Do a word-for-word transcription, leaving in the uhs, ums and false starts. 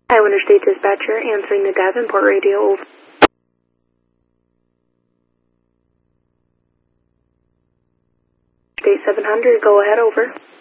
Highlander State Dispatcher answering the Davenport radio. Over. State seven hundred, go ahead, over.